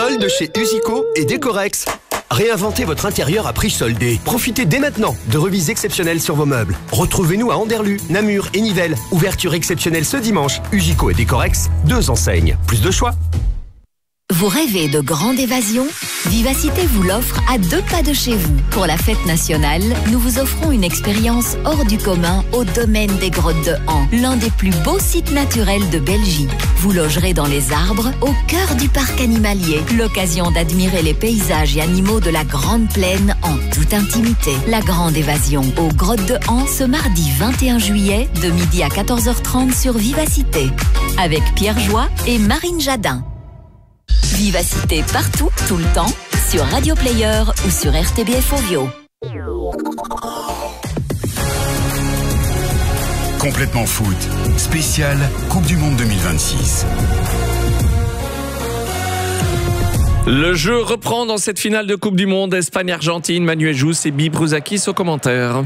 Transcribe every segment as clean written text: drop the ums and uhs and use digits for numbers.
Solde chez Usico et Décorex. Réinventez votre intérieur à prix soldé. Profitez dès maintenant de remises exceptionnelles sur vos meubles. Retrouvez-nous à Anderlu, Namur et Nivelles. Ouverture exceptionnelle ce dimanche. Usico et Décorex, 2 enseignes. Plus de choix. Vous rêvez de grande évasion? Vivacité vous l'offre à 2 pas de chez vous. Pour la fête nationale, nous vous offrons une expérience hors du commun au domaine des Grottes de Han, l'un des plus beaux sites naturels de Belgique. Vous logerez dans les arbres, au cœur du parc animalier. L'occasion d'admirer les paysages et animaux de la Grande Plaine en toute intimité. La grande évasion aux Grottes de Han ce mardi 21 juillet de midi à 14h30 sur Vivacité. Avec Pierre Joie et Marine Jadin. Vivacité partout, tout le temps, sur Radio Player ou sur RTBF Ovio. Complètement foot, spécial Coupe du Monde 2026. Le jeu reprend dans cette finale de Coupe du Monde Espagne-Argentine. Manuel Jousse et Bibi Brouzakis aux commentaires.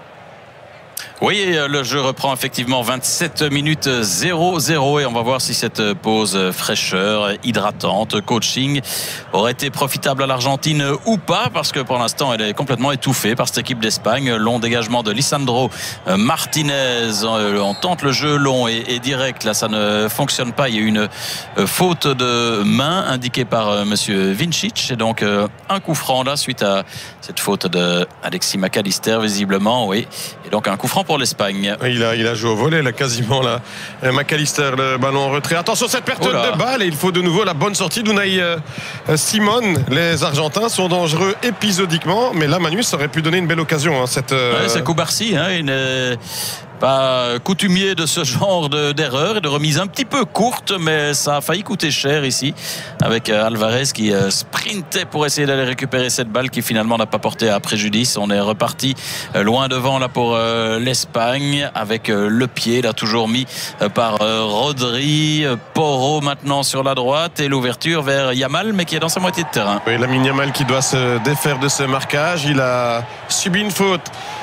Oui, le jeu reprend effectivement 27 minutes 0-0 et on va voir si cette pause fraîcheur, hydratante, coaching aurait été profitable à l'Argentine ou pas, parce que pour l'instant elle est complètement étouffée par cette équipe d'Espagne. Long dégagement de Lisandro Martinez, on tente le jeu long et direct, là ça ne fonctionne pas. Il y a eu une faute de main indiquée par monsieur Vincic et donc un coup franc là suite à cette faute de Alexis McAllister visiblement, oui, et donc un coup franc pour l'Espagne. Il a joué au volet là quasiment là. McAllister, le ballon en retrait. Attention cette perte de balle et il faut de nouveau la bonne sortie d'Unai Simon. Les Argentins sont dangereux épisodiquement, mais là Manu, ça aurait pu donner une belle occasion. Hein, c'est Koubarsi, hein, il n'est pas coutumier de ce genre d'erreur et de remise un petit peu courte, mais ça a failli coûter cher ici avec Alvarez qui sprintait pour essayer d'aller récupérer cette balle qui finalement n'a pas porté à préjudice. On est reparti loin devant là pour l'Espagne avec le pied là toujours mis par Rodri. Porro maintenant sur la droite et l'ouverture vers Yamal mais qui est dans sa moitié de terrain. Oui, Lamine Yamal qui doit se défaire de ce marquage. Il a subi une faute.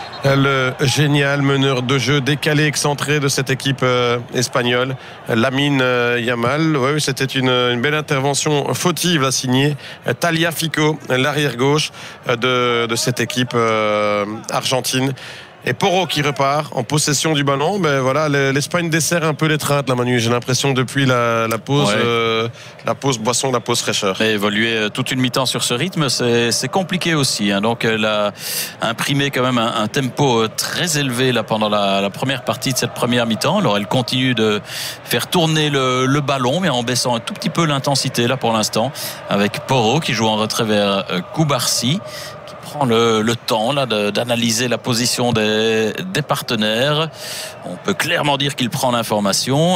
Le génial meneur de jeu décalé, excentré de cette équipe espagnole, Lamine Yamal. Oui, c'était une belle intervention fautive à signer Tagliafico, l'arrière gauche de cette équipe argentine. Et Porro qui repart en possession du ballon. Ben voilà, l'Espagne dessert un peu l'étreinte là, Manu. J'ai l'impression depuis la pause, la pause boisson, la pause fraîcheur. Et évoluer toute une mi-temps sur ce rythme, c'est compliqué aussi. Hein. Donc elle a imprimé quand même un tempo très élevé là pendant la première partie de cette première mi-temps. Alors elle continue de faire tourner le ballon, mais en baissant un tout petit peu l'intensité là pour l'instant, avec Porro qui joue en retrait vers Koubarsi. Prend le temps là d'analyser la position des partenaires. On peut clairement dire qu'il prend l'information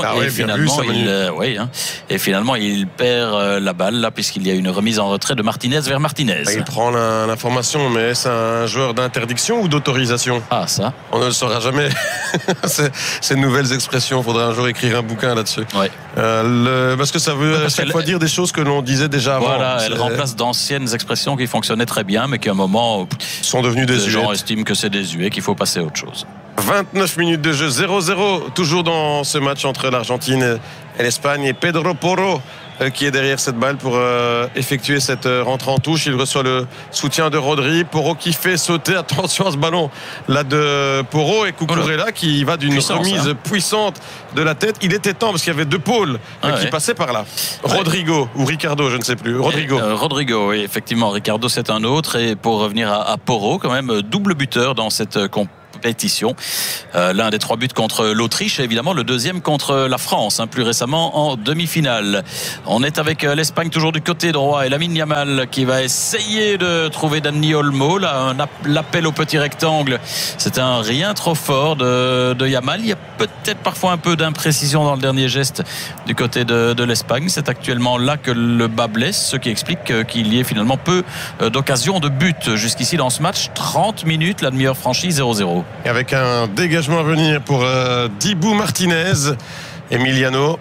et finalement il perd la balle là puisqu'il y a une remise en retrait de Martinez vers Martinez. Il prend l'information, mais c'est un joueur d'interdiction ou d'autorisation? Ah, ça on ne le saura jamais. Ces nouvelles expressions, il faudrait un jour écrire un bouquin là-dessus. Ouais. Parce que ça veut chaque fois dire des choses que l'on disait déjà avant. Voilà, elle remplace d'anciennes expressions qui fonctionnaient très bien mais qui à un moment sont devenus désuets. Les gens estiment que c'est désuet, qu'il faut passer à autre chose. 29 minutes de jeu, 0-0 toujours dans ce match entre l'Argentine et l'Espagne, et Pedro Porro qui est derrière cette balle pour effectuer cette rentrée en touche. Il reçoit le soutien de Rodri. Porro qui fait sauter, attention à ce ballon là de Porro, et Cucurella qui va d'une remise puissante de la tête. Il était temps parce qu'il y avait deux pôles qui passaient par là. Rodrigo ou Ricardo, je ne sais plus. Rodrigo, oui, effectivement. Ricardo, c'est un autre. Et pour revenir à Porro, quand même double buteur dans cette compétition. L'un des 3 buts contre l'Autriche et évidemment le deuxième contre la France, plus récemment en demi-finale. On est avec l'Espagne toujours du côté droit et Lamine Yamal qui va essayer de trouver Dani Olmo. Là, l'appel au petit rectangle, c'est un rien trop fort de Yamal. Il y a peut-être parfois un peu d'imprécision dans le dernier geste du côté de l'Espagne. C'est actuellement là que le bas blesse, ce qui explique qu'il y ait finalement peu d'occasions de but jusqu'ici dans ce match. 30 minutes, la demi-heure franchie, 0-0. Et avec un dégagement à venir pour Dibu Martinez, Emiliano.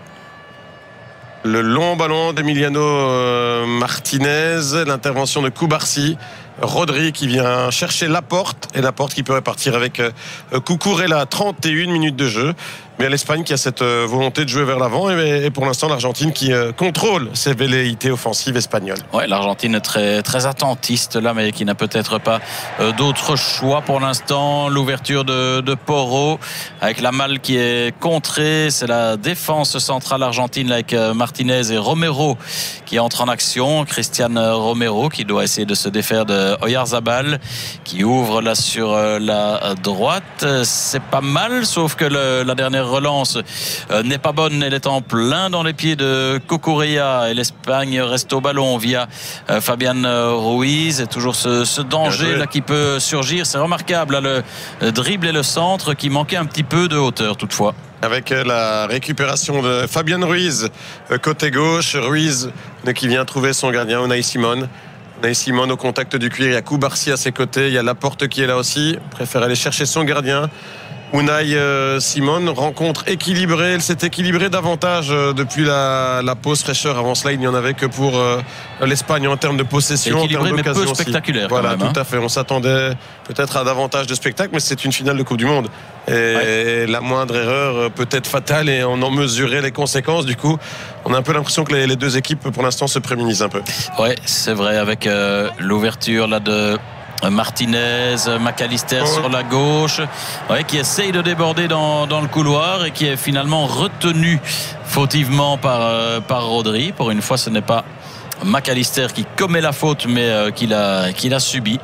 Le long ballon d'Emiliano Martinez, l'intervention de Koubarsi Rodri qui vient chercher Laporte, et Laporte qui peut repartir avec Cucurella. 31 minutes de jeu. Mais l'Espagne qui a cette volonté de jouer vers l'avant, et pour l'instant l'Argentine qui contrôle ses velléités offensives espagnoles. Ouais, l'Argentine est très, très attentiste là, mais qui n'a peut-être pas d'autre choix pour l'instant. L'ouverture de Porro avec la malle qui est contrée. C'est la défense centrale argentine là, avec Martinez et Romero qui entre en action. Cristian Romero qui doit essayer de se défaire de Oyarzabal qui ouvre là sur la droite. C'est pas mal, sauf que la dernière relance n'est pas bonne. Elle est en plein dans les pieds de Cucurella et l'Espagne reste au ballon via Fabian Ruiz. Et toujours ce danger là qui peut surgir. C'est remarquable là, le dribble et le centre qui manquait un petit peu de hauteur toutefois. Avec la récupération de Fabian Ruiz côté gauche. Ruiz qui vient trouver son gardien Unai Simon. Unai Simon au contact du cuir. Il y a Cubarsi à ses côtés. Il y a Laporte qui est là aussi. Il préfère aller chercher son gardien. Unai Simon, rencontre équilibrée. Elle s'est équilibrée davantage depuis la pause fraîcheur. Avant cela, il n'y en avait que pour l'Espagne en termes de possession. Équilibré, en termes mais peu spectaculaire. Voilà, quand même, tout à fait. On s'attendait peut-être à davantage de spectacles, mais c'est une finale de Coupe du Monde. Et la moindre erreur peut être fatale et on en mesurait les conséquences. Du coup, on a un peu l'impression que les deux équipes, pour l'instant, se prémunisent un peu. Oui, c'est vrai, avec l'ouverture là de Martinez, McAllister sur la gauche, qui essaye de déborder dans le couloir et qui est finalement retenu fautivement par Rodri. Pour une fois, ce n'est pas McAllister qui commet la faute, mais qu'il a subi.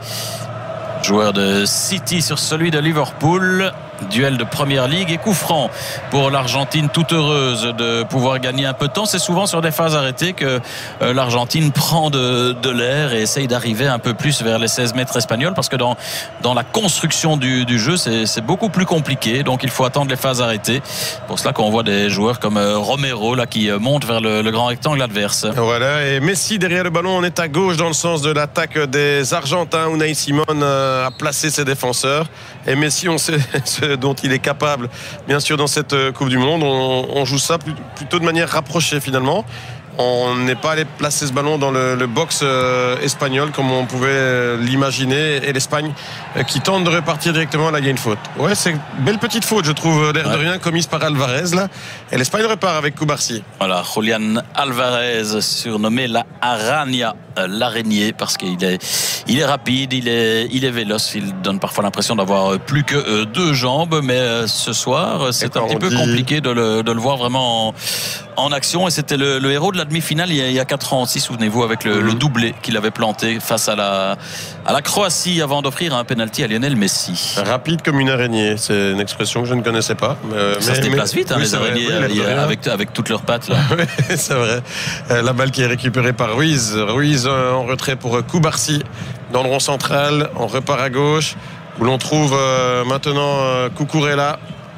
Joueur de City sur celui de Liverpool. Duel de première ligue et coup franc pour l'Argentine, toute heureuse de pouvoir gagner un peu de temps. C'est souvent sur des phases arrêtées que l'Argentine prend de l'air et essaye d'arriver un peu plus vers les 16 mètres espagnols, parce que dans la construction du jeu c'est beaucoup plus compliqué, donc il faut attendre les phases arrêtées. Pour cela qu'on voit des joueurs comme Romero là, qui montent vers le grand rectangle adverse. Voilà, et Messi derrière le ballon, on est à gauche dans le sens de l'attaque des Argentins. Unai Simon a placé ses défenseurs, et Messi, on sait dont il est capable, bien sûr, dans cette Coupe du Monde. On joue ça plutôt de manière rapprochée finalement. On n'est pas allé placer ce ballon dans le box espagnol comme on pouvait l'imaginer, et l'Espagne qui tente de repartir directement. Là il y a une faute. Ouais, c'est une belle petite faute, je trouve, l'air de rien, commise par Alvarez là, et l'Espagne repart avec Cubarsi. Voilà, Julian Alvarez, surnommé la Araña, l'araignée, parce qu'il est rapide, il est véloce, il donne parfois l'impression d'avoir plus que deux jambes, mais ce soir c'est un petit peu compliqué de le voir vraiment en action, et c'était le héros de la demi-finale il y a 4 ans aussi, souvenez-vous, avec le doublé qu'il avait planté face à la Croatie avant d'offrir un penalty à Lionel Messi. Rapide comme une araignée, c'est une expression que je ne connaissais pas. Ça se déplace vite, les araignées, avec toutes leurs pattes là. Oui, c'est vrai. La balle qui est récupérée par Ruiz en retrait pour Cubarsi dans le rond central. On repart à gauche où l'on trouve maintenant Cucurella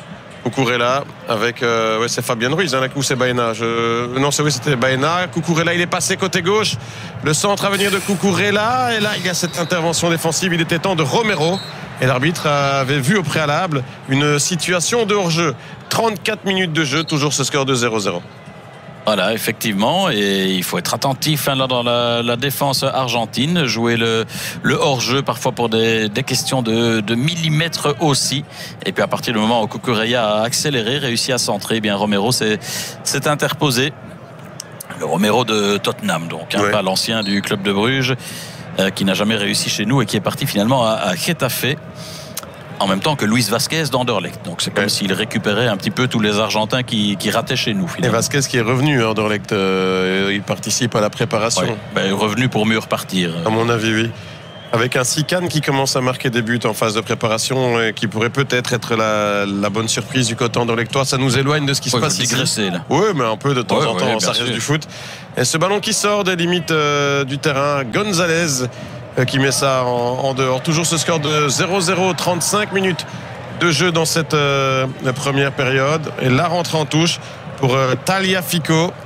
avec c'est Fabian Ruiz, là, ou c'est Baena, c'était Baena. Cucurella, il est passé côté gauche, le centre à venir de Cucurella, et là il y a cette intervention défensive. Il était temps de Romero, et l'arbitre avait vu au préalable une situation de hors-jeu. 34 minutes de jeu, toujours ce score de 0-0. Voilà, effectivement, et il faut être attentif là, dans la défense argentine, jouer le hors-jeu parfois pour des questions de millimètres aussi, et puis à partir du moment où Cucurella a accéléré, réussi à centrer, eh bien Romero s'est interposé, le Romero de Tottenham, donc pas l'ancien du club de Bruges, qui n'a jamais réussi chez nous et qui est parti finalement à Getafe, en même temps que Luis Vazquez d'Anderlecht. Donc c'est comme s'il récupérait un petit peu tous les Argentins qui rataient chez nous finalement. Et Vazquez qui est revenu à Anderlecht, il participe à la préparation. Revenu pour mieux repartir. À mon avis, oui. Avec un Sican qui commence à marquer des buts en phase de préparation, et qui pourrait peut-être être la bonne surprise du côté anderlechtois. Ça nous éloigne de ce qui se passe ici. Là. Oui, mais un peu de temps en temps, ça reste du foot. Et ce ballon qui sort des limites du terrain, González qui met ça en dehors. Toujours ce score de 0-0, 35 minutes de jeu dans cette première période. Et la rentrée en touche pour Tagliafico.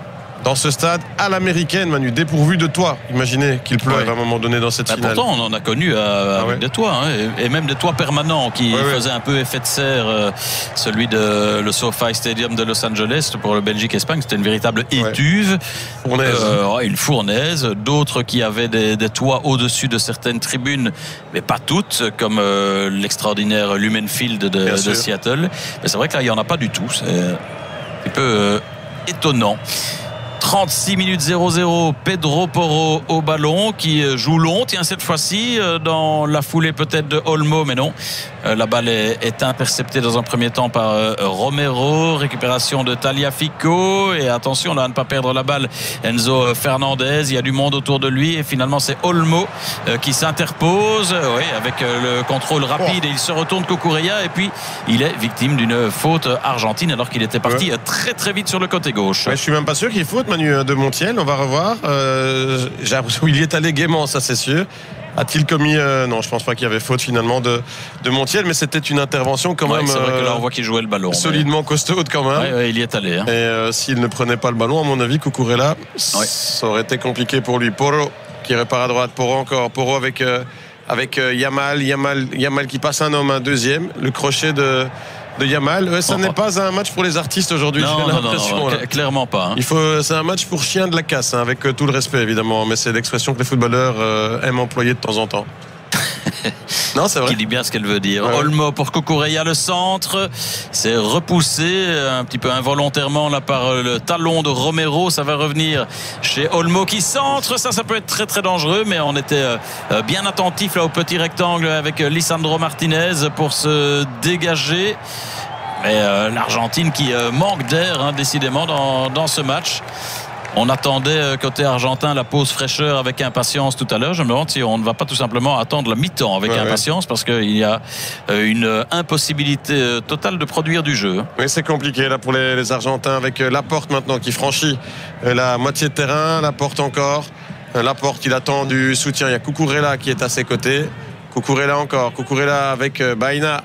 dans ce stade à l'américaine, Manu, dépourvu de toit. Imaginez qu'il pleuve à un moment donné dans cette finale. Pourtant, on en a connu avec des toits, et même des toits permanents qui faisaient un peu effet de serre. Celui de le SoFi Stadium de Los Angeles pour le Belgique-Espagne, c'était une véritable étuve. Une fournaise. D'autres qui avaient des toits au-dessus de certaines tribunes, mais pas toutes, comme l'extraordinaire Lumenfield de Seattle. Mais c'est vrai que là, il n'y en a pas du tout. C'est un petit peu étonnant. 36 minutes 0-0, Pedro Porro au ballon qui joue long, tiens cette fois-ci dans la foulée peut-être de Olmo, mais non, la balle est interceptée dans un premier temps par Romero, récupération de Tagliafico, et attention là à ne pas perdre la balle, Enzo Fernandez, il y a du monde autour de lui et finalement c'est Olmo qui s'interpose avec le contrôle rapide et il se retourne Cucurella et puis il est victime d'une faute argentine alors qu'il était parti très très vite sur le côté gauche. Je suis même pas sûr qu'il y ait faute, Manu, de Montiel, on va revoir. J'ai l'impression qu'il y est allé gaiement, ça c'est sûr. A-t-il commis non, je pense pas qu'il y avait faute finalement de Montiel, mais c'était une intervention quand même. C'est vrai que là on voit qu'il jouait le ballon. Solidement costaude quand même. Il y est allé. Et s'il ne prenait pas le ballon, à mon avis, Cucurella, ça aurait été compliqué pour lui. Porro qui répare à droite, Porro encore. Porro avec Yamal qui passe un homme, un deuxième. Le crochet de Yamal. Ça n'est pas un match pour les artistes aujourd'hui. Non, clairement pas. C'est un match pour chien de la casse, avec tout le respect évidemment, mais c'est l'expression que les footballeurs aiment employer de temps en temps. Non, c'est vrai. Qui dit bien ce qu'elle veut dire. Olmo pour Cucurella, le centre. C'est repoussé un petit peu involontairement là par le talon de Romero. Ça va revenir chez Olmo qui centre. Ça peut être très très dangereux, mais on était bien attentif là au petit rectangle avec Lisandro Martinez pour se dégager. Mais l'Argentine qui manque d'air décidément dans ce match. On attendait côté argentin la pause fraîcheur avec impatience tout à l'heure. Je me demande si on ne va pas tout simplement attendre la mi-temps avec impatience parce qu'il y a une impossibilité totale de produire du jeu. Oui, c'est compliqué là pour les Argentins avec Laporte maintenant qui franchit la moitié de terrain. Laporte encore. Laporte il attend du soutien. Il y a Cucurella qui est à ses côtés. Cucurella encore. Cucurella avec Baena.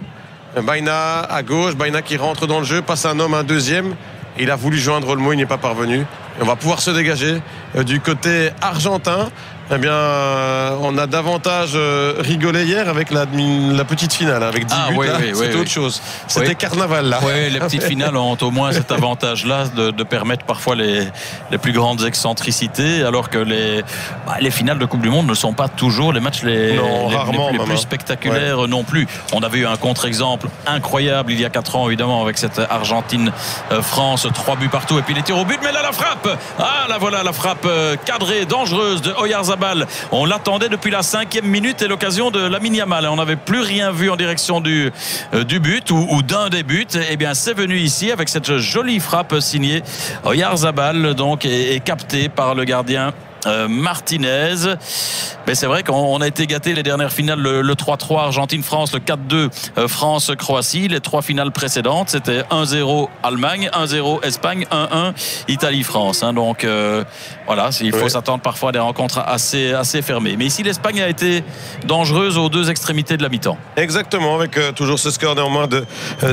Baena à gauche. Baena qui rentre dans le jeu. Passe un homme, un deuxième. Il a voulu joindre Olmo, il n'est pas parvenu. Et on va pouvoir se dégager du côté argentin. Eh bien, on a davantage rigolé hier avec la petite finale, avec 10 buts. C'était autre chose. C'était carnaval, là. Oui, les petites finales ont au moins cet avantage-là de permettre parfois les plus grandes excentricités, alors que les finales de Coupe du Monde ne sont pas toujours les matchs les plus spectaculaires non plus. On avait eu un contre-exemple incroyable il y a 4 ans, évidemment, avec cette Argentine-France, 3 buts partout, et puis les tirs au but, mais là, la frappe. Là, voilà, la frappe cadrée, dangereuse de Oyarzabal. On l'attendait depuis la 5e minute et l'occasion de Lamine Yamal. On n'avait plus rien vu en direction du but ou d'un des buts. Et bien, c'est venu ici avec cette jolie frappe signée Oyarzabal, donc, et captée par le gardien Martinez. Mais c'est vrai qu'on a été gâté les dernières finales, le 3-3 Argentine-France, le 4-2 France-Croatie. Les 3 finales précédentes, c'était 1-0 Allemagne, 1-0 Espagne, 1-1 Italie-France. Donc voilà, il faut s'attendre parfois à des rencontres assez fermées. Mais ici, l'Espagne a été dangereuse aux 2 extrémités de la mi-temps. Exactement, avec toujours ce score néanmoins de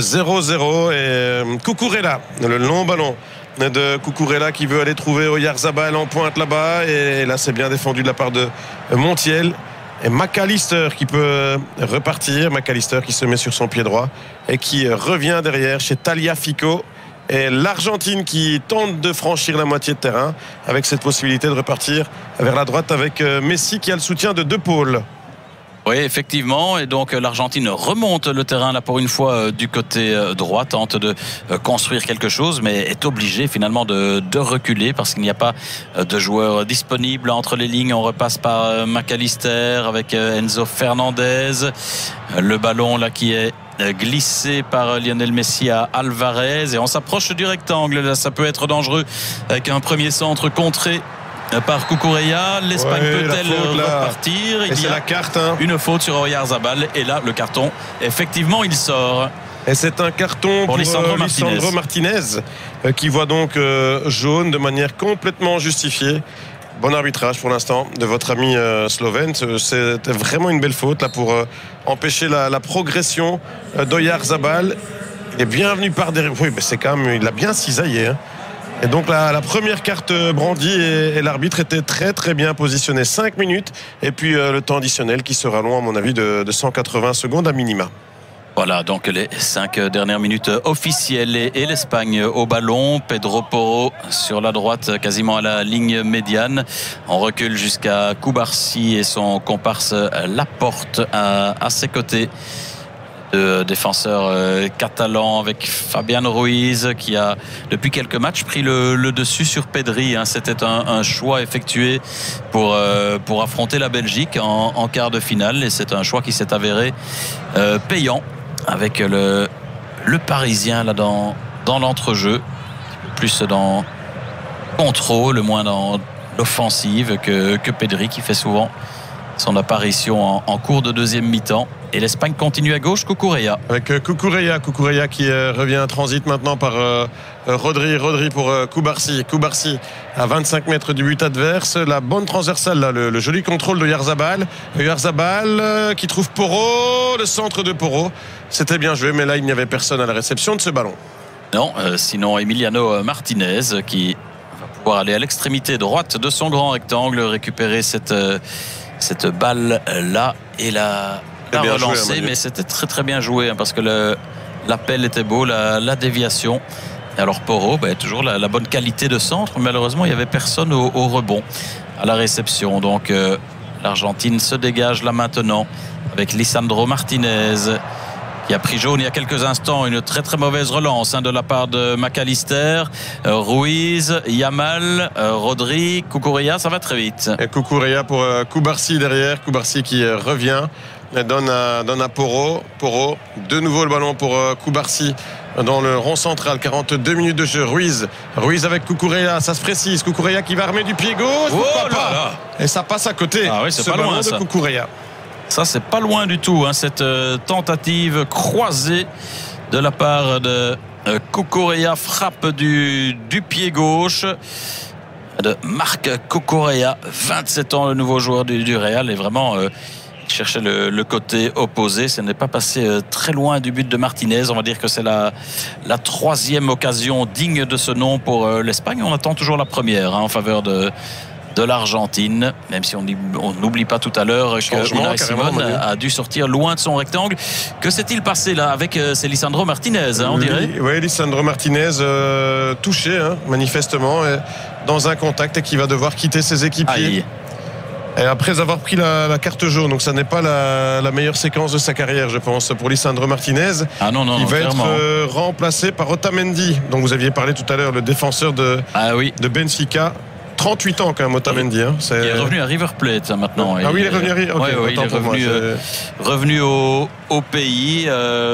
0-0 et Cucurella, le long ballon de Cucurella qui veut aller trouver Oyarzabal en pointe là-bas, et là c'est bien défendu de la part de Montiel. Et McAllister qui peut repartir, McAllister qui se met sur son pied droit et qui revient derrière chez Tagliafico. Et l'Argentine qui tente de franchir la moitié de terrain avec cette possibilité de repartir vers la droite avec Messi qui a le soutien de De Paul. Oui, effectivement, et donc l'Argentine remonte le terrain là pour une fois du côté droit, tente de construire quelque chose, mais est obligée finalement de reculer parce qu'il n'y a pas de joueurs disponibles entre les lignes. On repasse par McAllister avec Enzo Fernandez, le ballon là qui est glissé par Lionel Messi à Alvarez, et on s'approche du rectangle. Là, ça peut être dangereux avec un premier centre contré par Cucurella. L'Espagne peut-elle repartir? Et c'est la carte. Une faute sur Oyarzabal, et là le carton, effectivement, il sort. Et c'est un carton pour Lisandro Martinez qui voit donc jaune de manière complètement justifiée. Bon arbitrage pour l'instant de votre ami slovène. C'était vraiment une belle faute là pour empêcher la progression d'Oyarzabal. Il est bien venu par derrière. Oui, mais c'est quand même, il a bien cisaillé. Et donc la première carte brandie et l'arbitre était très très bien positionné. 5 minutes et puis le temps additionnel qui sera long à mon avis de 180 secondes à minima. Voilà, donc les 5 dernières minutes officielles et l'Espagne au ballon. Pedro Porro sur la droite, quasiment à la ligne médiane. On recule jusqu'à Cubarsí et son comparse Laporte à ses côtés. De défenseur catalan avec Fabián Ruiz qui a depuis quelques matchs pris le dessus sur Pedri. C'était un choix effectué pour affronter la Belgique en quart de finale et c'est un choix qui s'est avéré payant avec le Parisien là dans l'entrejeu, plus dans le contrôle, moins dans l'offensive que Pedri qui fait souvent son apparition en cours de deuxième mi-temps. Et l'Espagne continue à gauche, Cucurella. Avec Cucurella qui revient en transit maintenant par Rodri pour Cubarsí. Cubarsí à 25 mètres du but adverse. La bonne transversale, là, le joli contrôle de Yarzabal. Yarzabal qui trouve Porro, le centre de Porro. C'était bien joué, mais là, il n'y avait personne à la réception de ce ballon. Non, sinon Emiliano Martinez qui va pouvoir aller à l'extrémité droite de son grand rectangle, récupérer cette balle-là et la relancer, mais c'était très très bien joué parce que l'appel était beau, la déviation. Et alors Porro, toujours la bonne qualité de centre, malheureusement il n'y avait personne au rebond à la réception. Donc l'Argentine se dégage là maintenant avec Lisandro Martinez qui a pris jaune il y a quelques instants. Une très très mauvaise relance de la part de McAllister, Ruiz, Yamal, Rodri, Cucurella, ça va très vite. Et Cucurella pour Cubarsí derrière, Cubarsí qui revient, donne à Porro, de nouveau le ballon pour Cubarsí dans le rond central, 42 minutes de jeu. Ruiz avec Cucurella, ça se précise, Cucurella qui va armer du pied gauche, et ça passe à côté. Ah oui, c'est pas loin ça. Cucurella. Ça, c'est pas loin du tout, cette tentative croisée de la part de Cucurella, frappe du pied gauche de Marc Cucurella, 27 ans, le nouveau joueur du Real, et vraiment il cherchait le côté opposé. Ça n'est pas passé très loin du but de Martinez. On va dire que c'est la troisième occasion digne de ce nom pour l'Espagne. On attend toujours la première en faveur de l'Argentine, même si on n'oublie pas tout à l'heure que Unai Simon a dû sortir loin de son rectangle. Que s'est-il passé là avec c'est Lisandro Martinez, on dirait? Oui, Lisandro Martinez touché manifestement dans un contact et qui va devoir quitter ses équipiers. Aïe. Et après avoir pris la carte jaune, donc ça n'est pas la meilleure séquence de sa carrière, je pense, pour Lisandro Martinez. Non, il va clairement. être remplacé par Otamendi, dont vous aviez parlé tout à l'heure, le défenseur de Benfica. 38 ans quand même, Otamendi. Il est revenu à River Plate maintenant. Ah oui, il est revenu à River Plate. Oui, il est revenu au pays.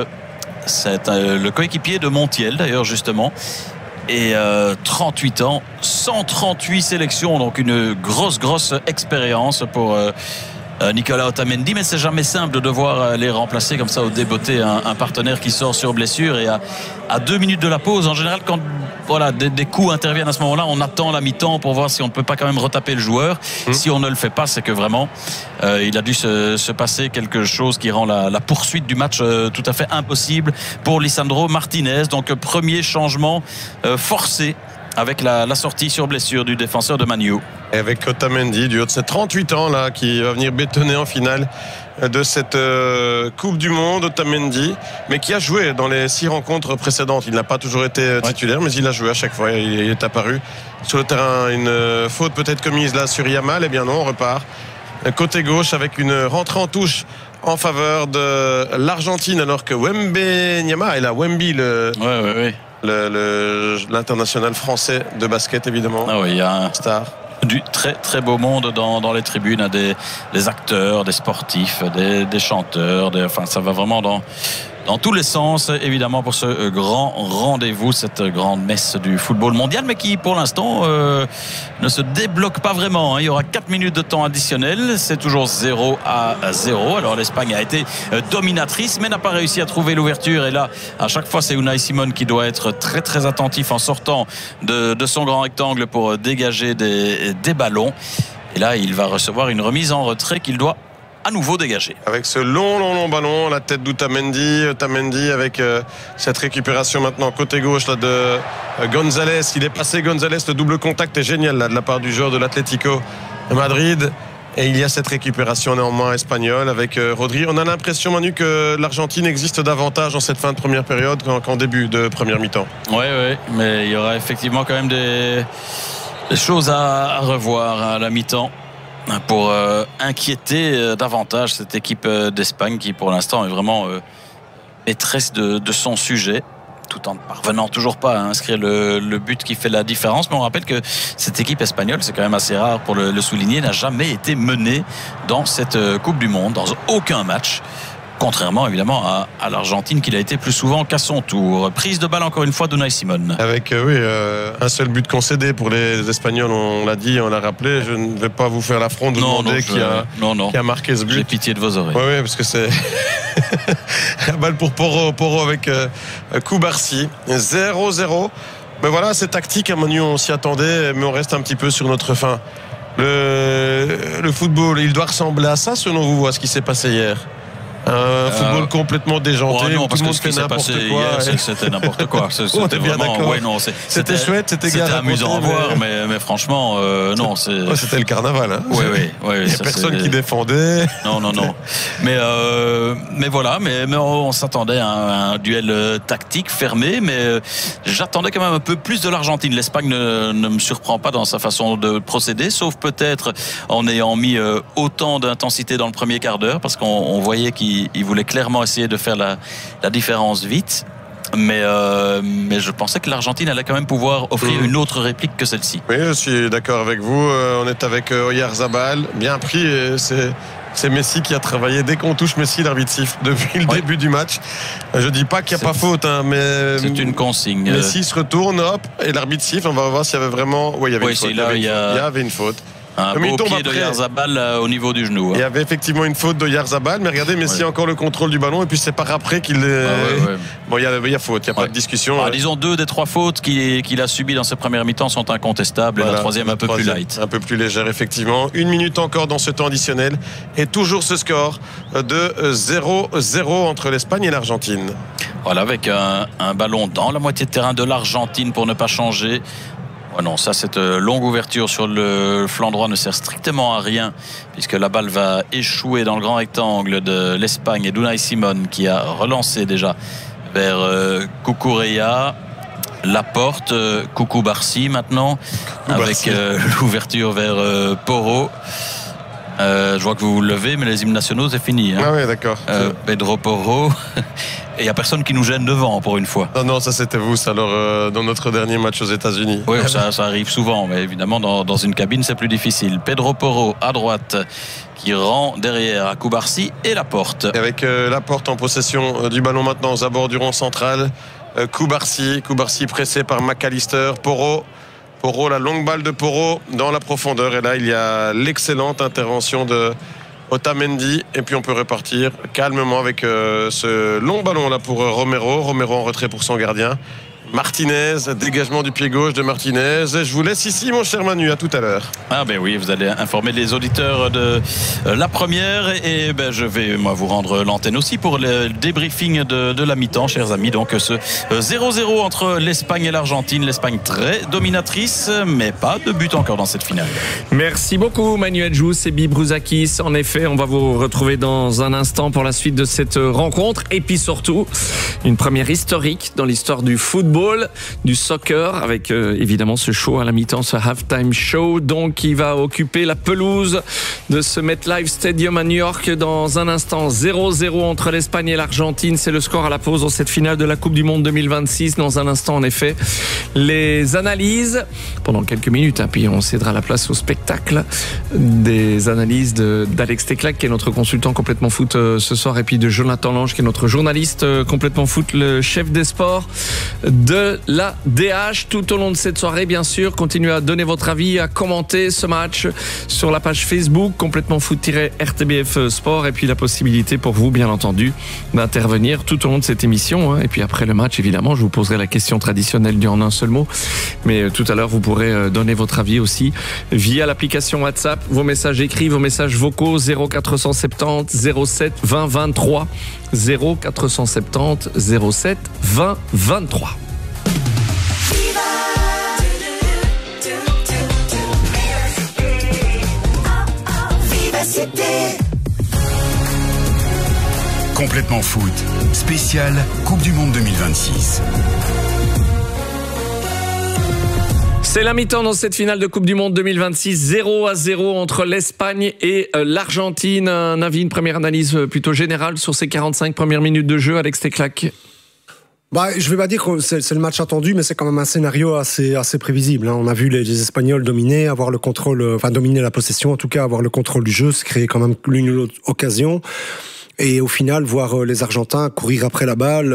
C'est le coéquipier de Montiel d'ailleurs justement. Et 38 ans, 138 sélections, donc une grosse expérience pour Nicolas Otamendi, mais c'est jamais simple de devoir les remplacer comme ça au débeauté un partenaire qui sort sur blessure. Et à 2 minutes de la pause, en général, quand des coups interviennent à ce moment-là, on attend la mi-temps pour voir si on ne peut pas quand même retaper le joueur. Si on ne le fait pas, c'est que vraiment il a dû se passer quelque chose qui rend la poursuite du match tout à fait impossible pour Lisandro Martinez. Donc premier changement forcé avec la sortie sur blessure du défenseur de Man U. Et avec Otamendi, du haut de ses 38 ans là, qui va venir bétonner en finale de cette Coupe du Monde, Otamendi, mais qui a joué dans les 6 rencontres précédentes. Il n'a pas toujours été titulaire, mais il a joué à chaque fois. Il est apparu sur le terrain. Une faute peut-être commise là sur Yamal. Eh bien non, on repart côté gauche avec une rentrée en touche en faveur de l'Argentine, alors que Wembenyama est là. Wemby, l'international français de basket, évidemment. Ah oui, il y a un star. Du très beau monde dans les tribunes, des acteurs, des sportifs, des chanteurs, enfin ça va vraiment dans tous les sens, évidemment, pour ce grand rendez-vous, cette grande messe du football mondial, mais qui pour l'instant ne se débloque pas vraiment. Il y aura 4 minutes de temps additionnel, c'est toujours 0-0. Alors l'Espagne a été dominatrice, mais n'a pas réussi à trouver l'ouverture. Et là, à chaque fois, c'est Unai Simon qui doit être très attentif en sortant de son grand rectangle pour dégager des ballons. Et là, il va recevoir une remise en retrait qu'il doit à nouveau dégagé. Avec ce long ballon, la tête d'Otamendi. Otamendi avec cette récupération maintenant côté gauche là, de González. Il est passé González, le double contact est génial là, de la part du joueur de l'Atlético Madrid. Et il y a cette récupération néanmoins espagnole avec Rodri. On a l'impression, Manu, que l'Argentine existe davantage en cette fin de première période qu'en début de première mi-temps. Oui, mais il y aura effectivement quand même des choses à revoir à la mi-temps pour inquiéter davantage cette équipe d'Espagne qui pour l'instant est vraiment maîtresse de son sujet, tout en ne parvenant toujours pas à inscrire le but qui fait la différence. Mais on rappelle que cette équipe espagnole, c'est quand même assez rare pour le souligner, n'a jamais été menée dans cette Coupe du Monde, dans aucun match. Contrairement évidemment à l'Argentine qui l'a été plus souvent qu'à son tour. Prise de balle encore une fois d'Unai Simón. Avec un seul but concédé pour les Espagnols, on l'a dit, on l'a rappelé. Je ne vais pas vous faire l'affront de vous demander qui a marqué ce but. J'ai pitié de vos oreilles. Oui, parce que c'est la balle pour Porro avec Cubarsí. 0-0. Mais voilà, c'est tactique, à Manu, on s'y attendait, mais on reste un petit peu sur notre fin. Le football, il doit ressembler à ça selon vous, à ce qui s'est passé hier? Un football complètement déjanté, non, tout le monde fait n'importe quoi. Hier, c'était n'importe quoi. C'était vraiment, c'était chouette, c'était amusant à voir, mais franchement, non. C'était le carnaval. Hein. Oui. Il n'y a personne qui défendait. Non. Mais voilà, mais on s'attendait à un duel tactique fermé, mais j'attendais quand même un peu plus de l'Argentine. L'Espagne ne me surprend pas dans sa façon de procéder, sauf peut-être en ayant mis autant d'intensité dans le premier quart d'heure, parce qu'on voyait qu'il voulait clairement essayer de faire la différence vite. Mais je pensais que l'Argentine allait quand même pouvoir offrir une autre réplique que celle-ci. Oui, je suis d'accord avec vous. On est avec Oyarzabal, bien pris. C'est Messi qui a travaillé. Dès qu'on touche Messi, l'arbitre siffle depuis le début du match. Je dis pas qu'il n'y a pas faute, hein, mais c'est une consigne. Messi se retourne, hop, et l'arbitre siffle. On va voir s'il y avait vraiment. Oui, il y avait une faute. Il y avait une faute. Un beau pied d'Oyarzabal au niveau du genou. Il y avait effectivement une faute d'Oyarzabal, mais regardez, Messi a encore le contrôle du ballon, et puis c'est par après qu'il est. Bon, il y a faute, il n'y a pas de discussion. Disons 2 des 3 fautes qu'il a subies dans ses premières mi-temps sont incontestables, et la troisième un peu plus light. Un peu plus légère, effectivement. 1 minute encore dans ce temps additionnel, et toujours ce score de 0-0 entre l'Espagne et l'Argentine. Voilà, avec un ballon dans la moitié de terrain de l'Argentine pour ne pas changer. Non, ça, cette longue ouverture sur le flanc droit ne sert strictement à rien, puisque la balle va échouer dans le grand rectangle de l'Espagne et d'Unai Simón qui a relancé déjà vers Cucurella. Laporte, Cucurella maintenant, avec l'ouverture vers Porro. Je vois que vous vous levez, mais les hymnes nationaux, c'est fini. Hein. Ah oui, d'accord. Pedro Porro. Et il n'y a personne qui nous gêne devant pour une fois. Non, ça c'était vous, ça, alors, dans notre dernier match aux États-Unis. Oui, ça arrive souvent, mais évidemment dans une cabine c'est plus difficile. Pedro Porro à droite qui rend derrière à Cubarsí et Laporte. Et avec Laporte en possession du ballon maintenant aux abords du rond central. Cubarsí pressé par McAllister. Porro, la longue balle de Porro dans la profondeur. Et là, il y a l'excellente intervention de Otamendi, et puis on peut repartir calmement avec ce long ballon là pour Romero en retrait pour son gardien. Martinez, dégagement du pied gauche de Martinez. Je vous laisse ici, mon cher Manu, à tout à l'heure. Ah ben oui, vous allez informer les auditeurs de la première, et ben je vais moi vous rendre l'antenne aussi pour le débriefing de la mi-temps, chers amis. Donc ce 0-0 entre l'Espagne et l'Argentine, l'Espagne très dominatrice, mais pas de but encore dans cette finale. Merci beaucoup Manuel Jousse et Bibruzakis. En effet, on va vous retrouver dans un instant pour la suite de cette rencontre, et puis surtout une première historique dans l'histoire du football, du soccer, avec évidemment ce show à la mi-temps, ce halftime show, donc qui va occuper la pelouse de ce MetLife Stadium à New York dans un instant. 0-0 entre l'Espagne et l'Argentine, c'est le score à la pause dans cette finale de la Coupe du Monde 2026. Dans un instant, en effet, les analyses pendant quelques minutes, hein, puis on cédera la place au spectacle des analyses d'Alex Teclac, qui est notre consultant complètement foot ce soir, et puis de Jonathan Lange, qui est notre journaliste complètement foot, le chef des sports de la DH. Tout au long de cette soirée, bien sûr, continuez à donner votre avis, à commenter ce match sur la page Facebook Facebook, complètement foot-RTBF Sport, et puis la possibilité pour vous, bien entendu, d'intervenir tout au long de cette émission. Et puis après le match, évidemment, je vous poserai la question traditionnelle du en un seul mot. Mais tout à l'heure, vous pourrez donner votre avis aussi via l'application WhatsApp, vos messages écrits, vos messages vocaux, 0470 07 20 23. 0470 07 20 23. Complètement foot, spécial Coupe du Monde 2026. C'est la mi-temps dans cette finale de Coupe du Monde 2026, 0-0 entre l'Espagne et l'Argentine. Un avis, une première analyse plutôt générale sur ces 45 premières minutes de jeu, Alex Teclac. Je vais pas dire que c'est le match attendu, mais c'est quand même un scénario assez prévisible. On a vu les Espagnols dominer, avoir le contrôle, dominer la possession, en tout cas avoir le contrôle du jeu, se créer quand même l'une ou l'autre occasion. Et au final, voir les Argentins courir après la balle.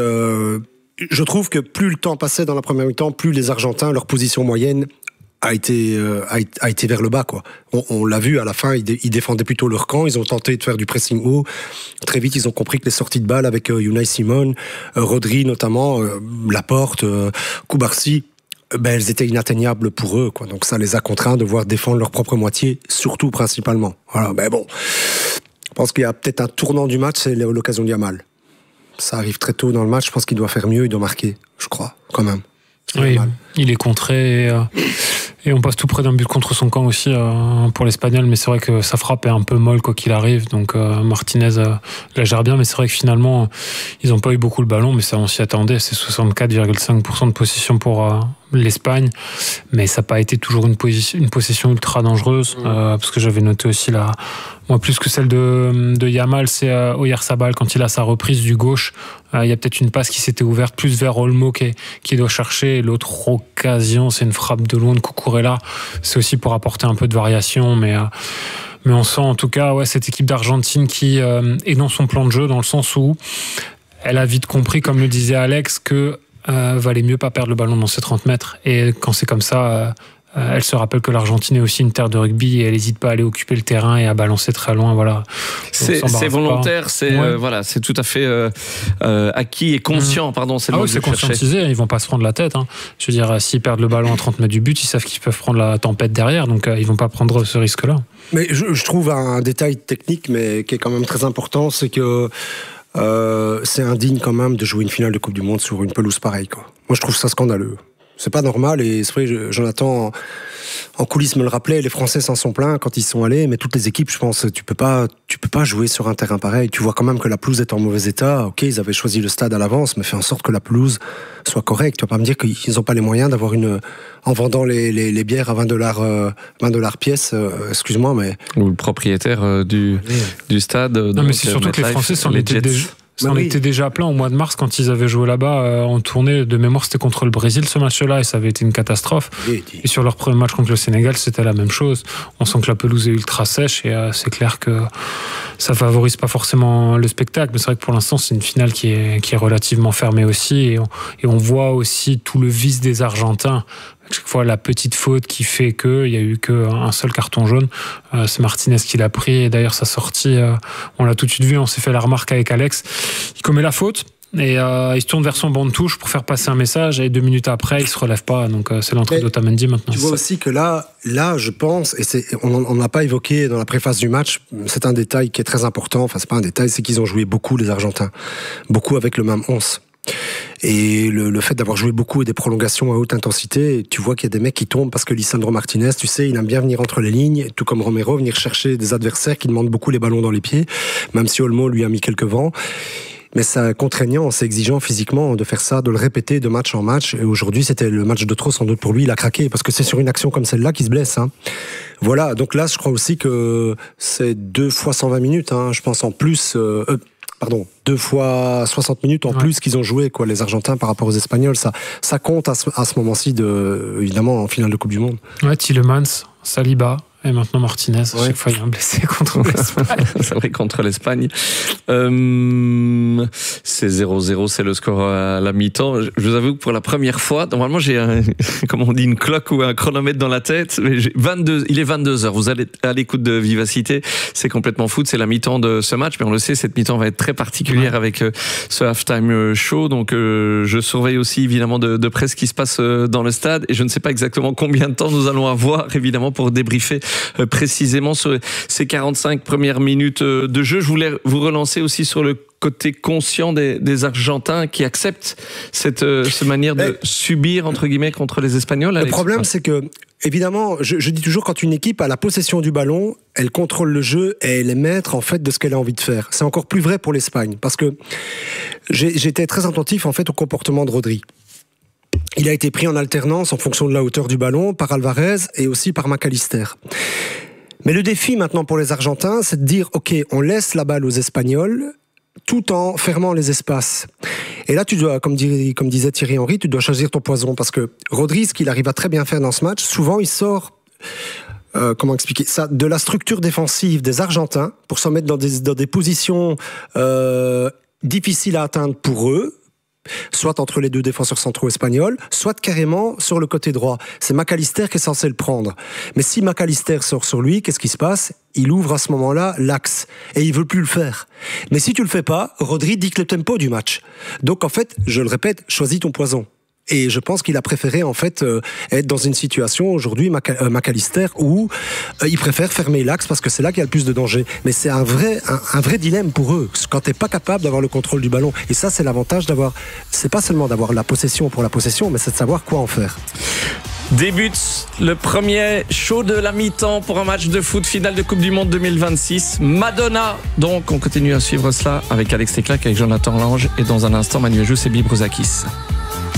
Je trouve que plus le temps passait dans la première mi-temps, plus les Argentins, leur position moyenne a été vers le bas, quoi. On l'a vu à la fin, ils défendaient plutôt leur camp, ils ont tenté de faire du pressing haut. Très vite, ils ont compris que les sorties de balles avec Unai Simon, Rodri notamment, Laporte, Cubarsí, elles étaient inatteignables pour eux, quoi. Donc ça les a contraints de devoir défendre leur propre moitié, surtout principalement. Voilà, bon. Je pense qu'il y a peut-être un tournant du match, c'est l'occasion de Yamal. Ça arrive très tôt dans le match, je pense qu'il doit faire mieux, il doit marquer, je crois, quand même. Oui, il est contré et on passe tout près d'un but contre son camp aussi pour l'Espagnol, mais c'est vrai que sa frappe est un peu molle quoi qu'il arrive, donc Martinez la gère bien, mais c'est vrai que finalement ils n'ont pas eu beaucoup le ballon, mais ça on s'y attendait, c'est 64,5% de possession pour l'Espagne, mais ça n'a pas été toujours une possession ultra dangereuse, parce que j'avais noté aussi moi plus que celle de Yamal, c'est Oyarzabal quand il a sa reprise du gauche, il y a peut-être une passe qui s'était ouverte plus vers Olmo qui doit chercher, et l'autre occasion c'est une frappe de loin de Cucurella, c'est aussi pour apporter un peu de variation, mais on sent en tout cas cette équipe d'Argentine qui est dans son plan de jeu, dans le sens où elle a vite compris, comme le disait Alex, que valait mieux pas perdre le ballon dans ces 30 mètres, et quand c'est comme ça, elle se rappelle que l'Argentine est aussi une terre de rugby et elle n'hésite pas à aller occuper le terrain et à balancer très loin. Voilà. C'est volontaire, c'est tout à fait acquis et conscient. Pardon, c'est le mot que je cherchais. Conscientisé, ils vont pas se prendre la tête. Je veux dire, s'ils perdent le ballon à 30 mètres du but, ils savent qu'ils peuvent prendre la tempête derrière, donc ils vont pas prendre ce risque-là. Mais je trouve un détail technique, mais qui est quand même très important, c'est que c'est indigne quand même de jouer une finale de Coupe du Monde sur une pelouse pareille, quoi. Moi, je trouve ça scandaleux. C'est pas normal, et c'est vrai, Jonathan en coulisses me le rappelait, les Français s'en sont plaints quand ils sont allés, mais toutes les équipes, je pense, tu peux pas jouer sur un terrain pareil. Tu vois quand même que la pelouse est en mauvais état. Ok, ils avaient choisi le stade à l'avance, mais fais en sorte que la pelouse soit correcte. Tu vas pas me dire qu'ils n'ont pas les moyens d'avoir en vendant les bières à $20 pièce, excuse-moi, mais... Ou le propriétaire du stade. Non, mais c'est surtout que les Français s'en étaient déjà... Ça en était déjà plein au mois de mars quand ils avaient joué là-bas en tournée. De mémoire, c'était contre le Brésil ce match-là et ça avait été une catastrophe. Et sur leur premier match contre le Sénégal, c'était la même chose. On sent que la pelouse est ultra sèche et c'est clair que ça favorise pas forcément le spectacle. Mais c'est vrai que pour l'instant, c'est une finale qui est relativement fermée aussi. Et on voit aussi tout le vice des Argentins. Chaque fois, la petite faute qui fait qu'il n'y a eu qu'un seul carton jaune. C'est Martinez qui l'a pris. Et d'ailleurs, sa sortie, on l'a tout de suite vu. On s'est fait la remarque avec Alex. Il commet la faute. Et il se tourne vers son banc de touche pour faire passer un message. Et 2 minutes après, il ne se relève pas. Donc, c'est l'entrée d'Otamendi maintenant. Tu vois aussi que là, je pense, et on n'a pas évoqué dans la préface du match, c'est un détail qui est très important. Enfin, c'est pas un détail, c'est qu'ils ont joué beaucoup, les Argentins. Beaucoup avec le même 11. Et le fait d'avoir joué beaucoup et des prolongations à haute intensité, tu vois qu'il y a des mecs qui tombent parce que Lisandro Martinez, tu sais, il aime bien venir entre les lignes, tout comme Romero, venir chercher des adversaires qui demandent beaucoup les ballons dans les pieds, même si Olmo lui a mis quelques vents. Mais c'est contraignant, c'est exigeant physiquement de faire ça, de le répéter de match en match. Et aujourd'hui, c'était le match de trop sans doute pour lui, il a craqué, parce que c'est sur une action comme celle-là qu'il se blesse. Voilà, donc là, je crois aussi que c'est 2 fois 120 minutes, je pense en plus... 2 fois 60 minutes en plus qu'ils ont joué, quoi, les Argentins par rapport aux Espagnols. Ça compte à ce moment-ci, évidemment, en finale de Coupe du Monde. Ouais, Tielemans, Saliba, Et maintenant Martinez, à chaque fois il y a un blessé contre l'Espagne. C'est vrai, contre l'Espagne. C'est 0-0, c'est le score à la mi-temps. Je vous avoue que pour la première fois, normalement j'ai une cloque ou un chronomètre dans la tête, mais il est 22h, vous allez à l'écoute de Vivacité, c'est complètement foot, c'est la mi-temps de ce match, mais on le sait, cette mi-temps va être très particulière avec ce halftime show, donc je surveille aussi évidemment de près ce qui se passe dans le stade, et je ne sais pas exactement combien de temps nous allons avoir évidemment pour débriefer précisément sur ces 45 premières minutes de jeu. Je voulais vous relancer aussi sur le côté conscient des Argentins qui acceptent cette manière de subir entre guillemets contre les Espagnols. Le problème, c'est que évidemment, je dis toujours, quand une équipe a la possession du ballon, elle contrôle le jeu et elle est maître en fait de ce qu'elle a envie de faire. C'est encore plus vrai pour l'Espagne, parce que j'étais très attentif en fait au comportement de Rodri. Il a été pris en alternance en fonction de la hauteur du ballon par Alvarez et aussi par McAllister. Mais le défi maintenant pour les Argentins, c'est de dire ok, on laisse la balle aux Espagnols tout en fermant les espaces. Et là, tu dois, comme disait Thierry Henry, tu dois choisir ton poison, parce que Rodri, ce qu'il arrive à très bien faire dans ce match, souvent il sort comment expliquer ça, de la structure défensive des Argentins pour s'en mettre dans des positions difficiles à atteindre pour eux, soit entre les deux défenseurs centraux espagnols, soit carrément sur le côté droit. C'est McAllister qui est censé le prendre. Mais si McAllister sort sur lui, qu'est-ce qui se passe ? Il ouvre à ce moment-là l'axe et il veut plus le faire. Mais si tu le fais pas, Rodri dicte le tempo du match. Donc en fait, je le répète, choisis ton poison. Et je pense qu'il a préféré en fait être dans une situation aujourd'hui, McAllister, où il préfère fermer l'axe parce que c'est là qu'il y a le plus de danger. Mais c'est un vrai dilemme pour eux quand t'es pas capable d'avoir le contrôle du ballon. Et ça, c'est l'avantage d'avoir. C'est pas seulement d'avoir la possession pour la possession, mais c'est de savoir quoi en faire. Débute le premier show de la mi-temps pour un match de foot finale de Coupe du Monde 2026. Madonna. Donc, on continue à suivre cela avec Alex Teclac, avec Jonathan Lange et dans un instant, Manuel Jousse et Bibruzakis.